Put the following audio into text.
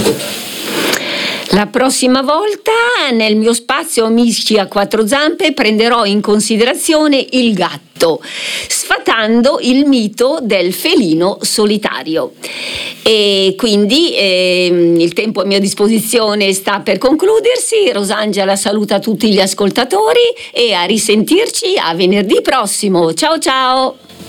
La prossima volta nel mio spazio Amici a quattro zampe prenderò in considerazione il gatto, sfatando il mito del felino solitario. E quindi il tempo a mia disposizione sta per concludersi. Rosangela saluta tutti gli ascoltatori e a risentirci a venerdì prossimo. Ciao ciao!